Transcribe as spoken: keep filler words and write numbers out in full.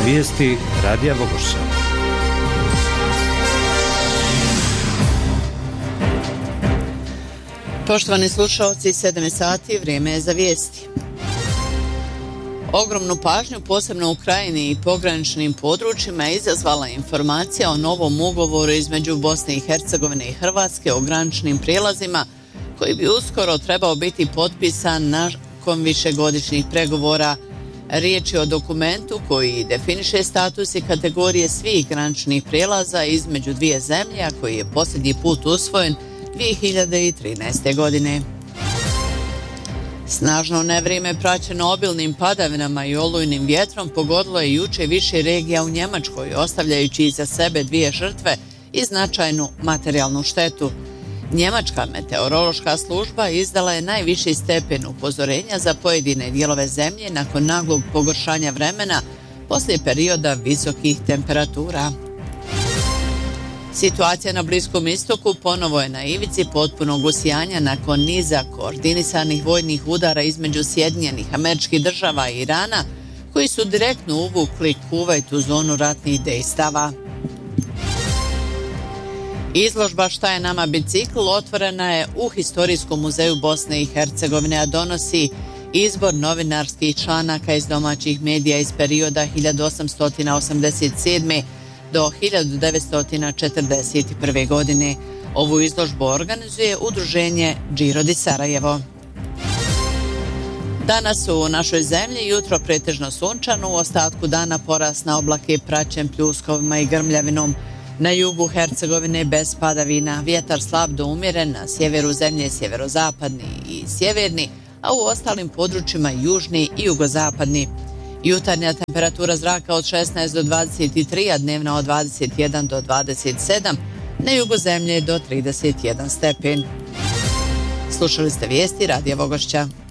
Vijesti Radija Vogošća. Poštovani slušalci, sedam sati, vrijeme je za vijesti. Ogromnu pažnju, posebno u Krajini i pograničnim područjima, je izazvala informacija o novom ugovoru između Bosne i Hercegovine i Hrvatske o graničnim prijelazima, koji bi uskoro trebao biti potpisan nakon višegodišnjih pregovora. Riječ je o dokumentu koji definiše status i kategorije svih graničnih prijelaza između dvije zemlje, a koji je posljednji put usvojen dvije hiljade trinaeste. godine. Snažno nevrijeme praćeno obilnim padavinama i olujnim vjetrom pogodilo je jučer više regija u Njemačkoj, ostavljajući iza sebe dvije žrtve i značajnu materijalnu štetu. Njemačka meteorološka služba izdala je najviši stepen upozorenja za pojedine dijelove zemlje nakon naglog pogoršanja vremena poslije perioda visokih temperatura. Situacija na Bliskom istoku ponovo je na ivici potpunog usijanja nakon niza koordinisanih vojnih udara između Sjedinjenih Američkih Država i Irana, koji su direktno uvukli Kuvajt u zonu ratnih dejstava. Izložba Šta je nama bicikl otvorena je u Historijskom muzeju Bosne i Hercegovine, a donosi izbor novinarskih članaka iz domaćih medija iz perioda hiljadu osamsto osamdeset sedme. do hiljadu devetsto četrdeset prve. godine. Ovu izložbu organizuje udruženje Giro di Sarajevo. Danas u našoj zemlji jutro pretežno sunčano, u ostatku dana porast na oblake praćen pljuskovima i grmljavinom. Na jugu Hercegovine bez padavina, vjetar slab do umjeren, na sjeveru zemlje sjeverozapadni i sjeverni, a u ostalim područjima južni i jugozapadni. Jutarnja temperatura zraka od šesnaest do dvadeset tri, a dnevna od dvadeset jedan do dvadeset sedam, na jugu zemlje do trideset jedan stepen. Slušali ste vijesti Radija Vogošća.